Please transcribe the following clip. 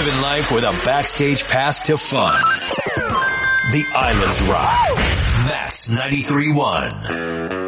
living life with a backstage pass to fun. The Islands Rock. Max 93.1.